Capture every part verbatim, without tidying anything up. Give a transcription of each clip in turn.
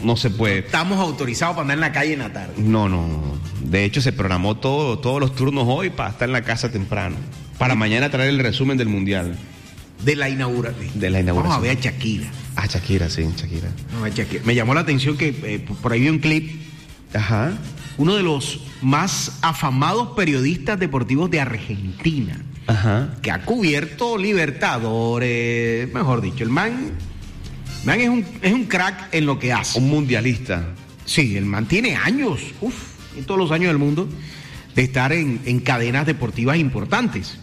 no se puede. Estamos autorizados para andar en la calle en la tarde. No, no, de hecho se programó todo, todos los turnos hoy para estar en la casa temprano, para sí. Mañana traer el resumen del mundial. De la inauguración. De la inauguración. Vamos a ver a Shakira. Ah, Shakira, sí, Shakira. No, a Shakira. Me llamó la atención que eh, por ahí vi un clip. Ajá. Uno de los más afamados periodistas deportivos de Argentina. Ajá. Que ha cubierto Libertadores, mejor dicho, el man, man es un, es un crack en lo que hace. Un mundialista. Sí, el man tiene años, uff, en todos los años del mundo, de estar en, en cadenas deportivas importantes.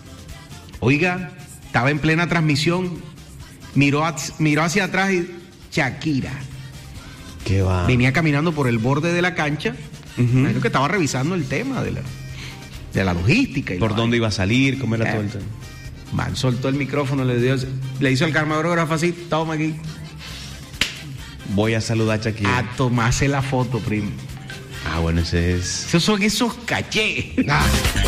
Oiga, estaba en plena transmisión, miró, a, miró hacia atrás y Shakira. ¿Qué va? Venía caminando por el borde de la cancha, uh-huh. Imagino que estaba revisando el tema de la, de la logística. Y ¿por dónde iba a salir? ¿Cómo era eh, todo el tema? Man soltó el micrófono, le, dio, le hizo al camarógrafo así, toma aquí. Voy a saludar a Shakira. A tomarse la foto, primo. Ah, bueno, ese es... Esos son esos cachés. Ah.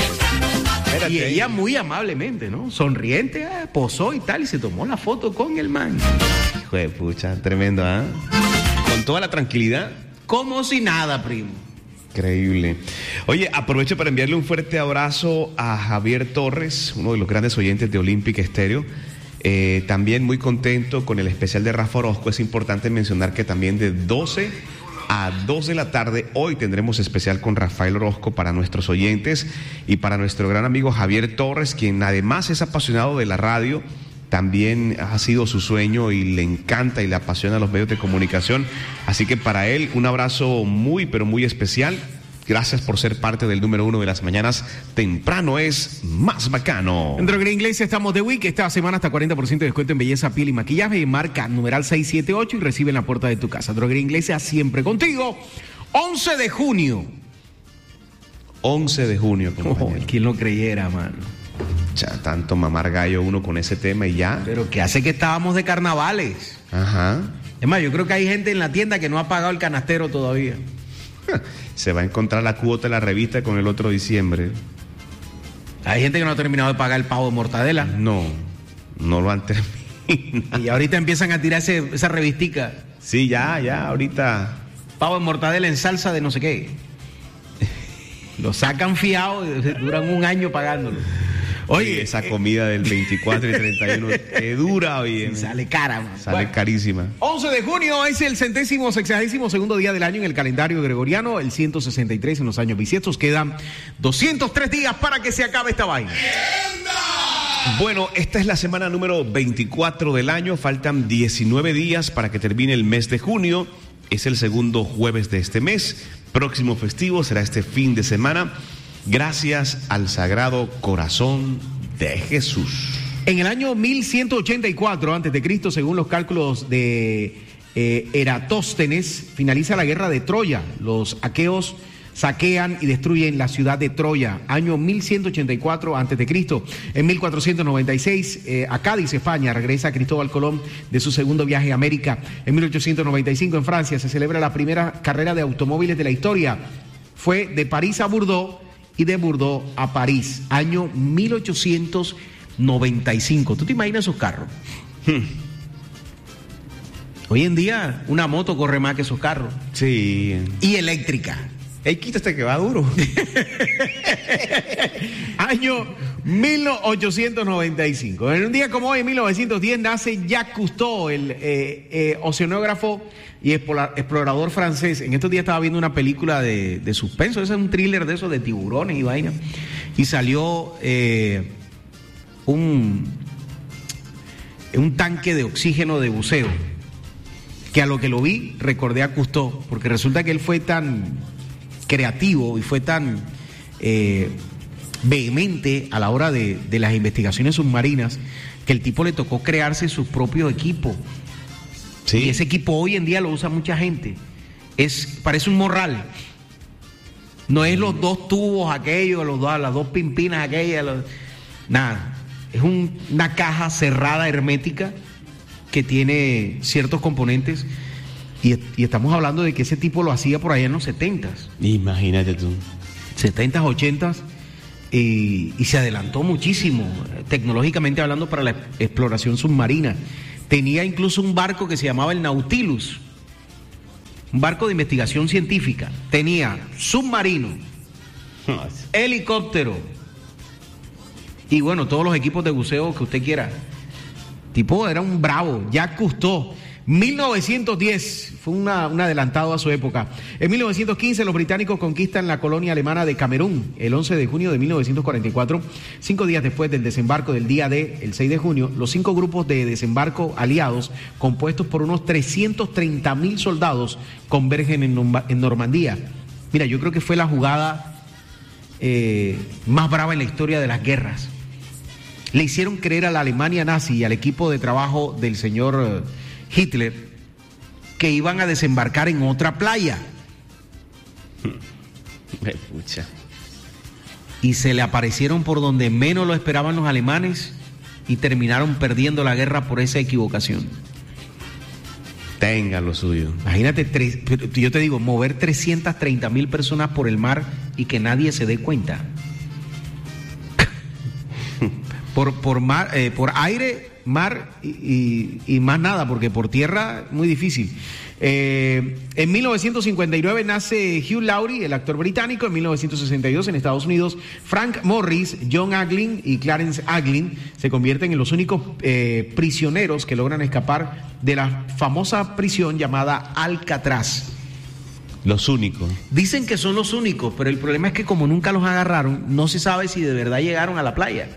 Y ella muy amablemente, ¿no? Sonriente, eh, posó y tal, y se tomó la foto con el man. Hijo de pucha, tremendo, ¿ah? ¿eh? Con toda la tranquilidad. Como si nada, primo. Increíble. Oye, aprovecho para enviarle un fuerte abrazo a Javier Torres, uno de los grandes oyentes de Olímpica Estéreo. Eh, también muy contento con el especial de Rafa Orozco. Es importante mencionar que también de doce a dos de la tarde hoy tendremos especial con Rafael Orozco para nuestros oyentes y para nuestro gran amigo Javier Torres, quien además es apasionado de la radio. También ha sido su sueño y le encanta y le apasiona los medios de comunicación. Así que para él un abrazo muy pero muy especial. Gracias por ser parte del número uno de las mañanas. Temprano es más bacano. En Droguería Inglés estamos de week. Esta semana hasta cuarenta por ciento de descuento en belleza, piel y maquillaje. Marca numeral seis siete ocho y recibe en la puerta de tu casa. Droguería Inglés siempre contigo. once de junio. once de junio, compañero. Oh, ¿quién lo creyera, mano? Ya, tanto mamar gallo uno con ese tema y ya. Pero que hace que estábamos de carnavales. Ajá. Es más, yo creo que hay gente en la tienda que no ha pagado el canastero todavía. Se va a encontrar la cuota de la revista con el otro diciembre. Hay gente que no ha terminado de pagar el pavo de mortadela. No, no lo han terminado. Y ahorita empiezan a tirar ese, esa revistica. Sí, ya, ya, ahorita. Pavo de mortadela en salsa de no sé qué. Lo sacan fiado y duran un año pagándolo. Oye, esa comida del veinticuatro y treinta y uno, que dura, oye. Sí, sale cara, man. Sale bueno, carísima. once de junio es el centésimo sexagésimo segundo día del año en el calendario gregoriano, el ciento sesenta y tres en los años bisiestos. Quedan doscientos tres días para que se acabe esta vaina. Bueno, esta es la semana número veinticuatro del año. Faltan diecinueve días para que termine el mes de junio. Es el segundo jueves de este mes. Próximo festivo será este fin de semana. Gracias al Sagrado Corazón de Jesús. En el año mil ciento ochenta y cuatro antes de Cristo, según los cálculos de eh, Eratóstenes, finaliza la guerra de Troya. Los aqueos saquean y destruyen la ciudad de Troya. Año mil ciento ochenta y cuatro antes de Cristo. En mil cuatrocientos noventa y seis, eh, a Cádiz, España, regresa Cristóbal Colón de su segundo viaje a América. En mil ochocientos noventa y cinco, en Francia, se celebra la primera carrera de automóviles de la historia. Fue de París a Bordeaux y de Bordeaux a París, año mil ochocientos noventa y cinco. ¿Tú te imaginas esos carros? Hmm. Hoy en día una moto corre más que esos carros. Sí. Y eléctrica. Ey, quítate que va duro. Año mil ochocientos noventa y cinco. En un día como hoy, en mil novecientos diez, nace Jacques Cousteau, el eh, eh, oceanógrafo y explorador francés. En estos días estaba viendo una película de, de suspenso, ese es un thriller de esos de tiburones y vaina. Y salió eh, un, un tanque de oxígeno de buceo, que a lo que lo vi recordé a Cousteau, porque resulta que él fue tan creativo y fue tan eh, vehemente a la hora de, de las investigaciones submarinas que el tipo le tocó crearse su propio equipo. Sí. Y ese equipo hoy en día lo usa mucha gente. Es, parece un morral. No es los dos tubos aquellos, los dos, las dos pimpinas aquellas, los, nada. Es un, una caja cerrada, hermética, que tiene ciertos componentes. Y, y estamos hablando de que ese tipo lo hacía por allá en los setentas. Imagínate tú. Setentas, ochentas. Y, y se adelantó muchísimo, tecnológicamente hablando, para la exploración submarina. Tenía incluso un barco que se llamaba el Nautilus. un barco de investigación científica. Tenía submarino, helicóptero y bueno, todos los equipos de buceo que usted quiera. Tipo, era un bravo. Jacques Cousteau. mil novecientos diez, fue una, un adelantado a su época. En mil novecientos quince los británicos conquistan la colonia alemana de Camerún. El once de junio de mil novecientos cuarenta y cuatro, cinco días después del desembarco del día D, el seis de junio, los cinco grupos de desembarco aliados, compuestos por unos trescientos treinta mil soldados, convergen en, en Normandía. Mira, yo creo que fue la jugada eh, más brava en la historia de las guerras. Le hicieron creer a la Alemania nazi y al equipo de trabajo del señor Hitler que iban a desembarcar en otra playa. Pucha. Y se le aparecieron por donde menos lo esperaban los alemanes y terminaron perdiendo la guerra por esa equivocación. Tenga lo suyo. Imagínate, tres, yo te digo, mover trescientas treinta mil personas por el mar y que nadie se dé cuenta. por, por, mar, eh, por aire, mar y, y, y más nada, porque por tierra muy difícil. Eh, en mil novecientos cincuenta y nueve nace Hugh Laurie, el actor británico. En mil novecientos sesenta y dos en Estados Unidos, Frank Morris, John Aglin y Clarence Aglin se convierten en los únicos eh, prisioneros que logran escapar de la famosa prisión llamada Alcatraz. Los únicos. Dicen que son los únicos, pero el problema es que como nunca los agarraron, no se sabe si de verdad llegaron a la playa.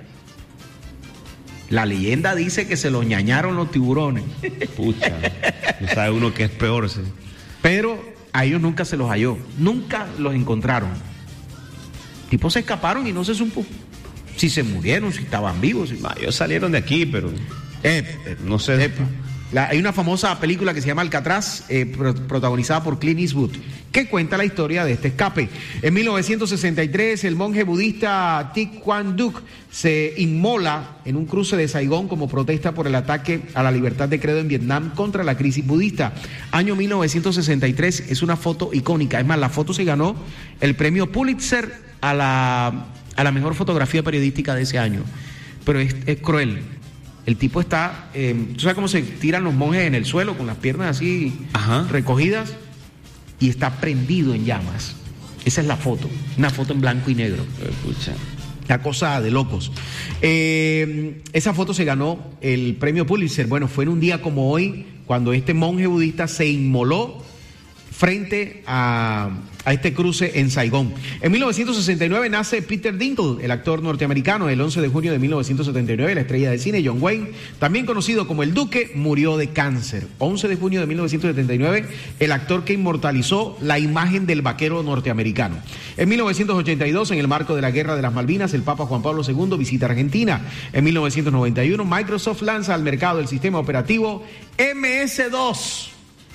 La leyenda dice que se los ñañaron los tiburones. Pucha, no sabe uno qué es peor. ¿Sí? Pero a ellos nunca se los halló, nunca los encontraron. Tipos se escaparon y no se supo si se murieron, si estaban vivos. Si... No, ellos salieron de aquí, pero eh, eh, no sé. Eh, la, hay una famosa película que se llama Alcatraz, eh, pro, protagonizada por Clint Eastwood, que cuenta la historia de este escape. En mil novecientos sesenta y tres, el monje budista Thich Quang Duc se inmola en un cruce de Saigón como protesta por el ataque a la libertad de credo en Vietnam contra la crisis budista. Año mil novecientos sesenta y tres, es una foto icónica. Es más, la foto se ganó el premio Pulitzer a la, a la mejor fotografía periodística de ese año. Pero es, es cruel. El tipo está, eh, ¿tú sabes cómo se tiran los monjes en el suelo con las piernas así Ajá. recogidas? Y está prendido en llamas. Esa es la foto, una foto en blanco y negro. Escucha. La cosa de locos. Eh, esa foto se ganó el premio Pulitzer. Bueno, fue en un día como hoy, cuando este monje budista se inmoló frente a, a este cruce en Saigón. En mil novecientos sesenta y nueve nace Peter Dinklage, el actor norteamericano. El once de junio de mil novecientos setenta y nueve, la estrella de cine John Wayne, también conocido como el Duque, murió de cáncer. once de junio de mil novecientos setenta y nueve, el actor que inmortalizó la imagen del vaquero norteamericano. En mil novecientos ochenta y dos, en el marco de la Guerra de las Malvinas, el Papa Juan Pablo segundo visita Argentina. En mil novecientos noventa y uno, Microsoft lanza al mercado el sistema operativo eme ese dos.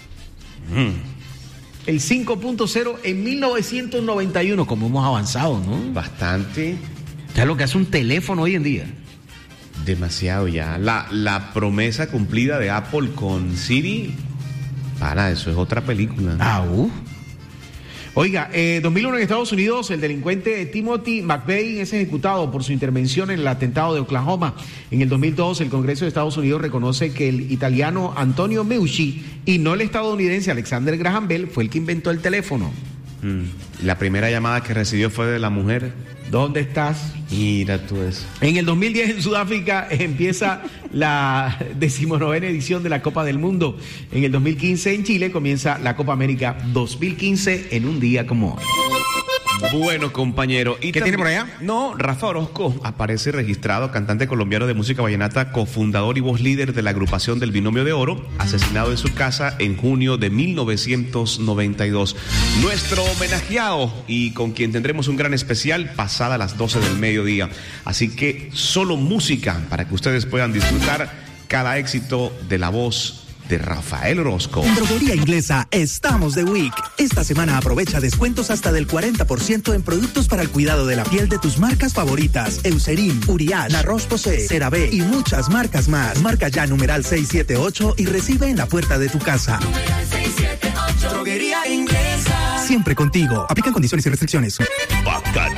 Mm. El cinco punto cero en mil novecientos noventa y uno, como hemos avanzado, ¿no? Bastante. Ya lo que hace un teléfono hoy en día. Demasiado ya. La, la promesa cumplida de Apple con Siri, para, eso es otra película. Ah, uh. Oiga, eh, dos mil uno en Estados Unidos, el delincuente Timothy McVeigh es ejecutado por su intervención en el atentado de Oklahoma. En el dos mil dos, el Congreso de Estados Unidos reconoce que el italiano Antonio Meucci y no el estadounidense Alexander Graham Bell fue el que inventó el teléfono. Mm. La primera llamada que recibió fue de la mujer. ¿Dónde estás? Mira tú eso. En el dos mil diez en Sudáfrica empieza la decimonovena edición de la Copa del Mundo. En el dos mil quince en Chile comienza la Copa América dos mil quince en un día como hoy. Bueno, compañero. ¿Y qué también, tiene por allá? No, Rafa Orozco aparece registrado, cantante colombiano de música vallenata, cofundador y voz líder de la agrupación del Binomio de Oro, asesinado en su casa en junio de mil novecientos noventa y dos. Nuestro homenajeado y con quien tendremos un gran especial pasada las doce del mediodía. Así que solo música para que ustedes puedan disfrutar cada éxito de la voz de Rafael Orozco. En Droguería Inglesa estamos de week. Esta semana aprovecha descuentos hasta del cuarenta por ciento en productos para el cuidado de la piel de tus marcas favoritas. Eucerin, Urial, La Roche-Posay, CeraVe y muchas marcas más. Marca ya numeral seiscientos setenta y ocho y recibe en la puerta de tu casa. Numeral seiscientos setenta y ocho. Droguería Inglesa. Siempre contigo. Aplican condiciones y restricciones.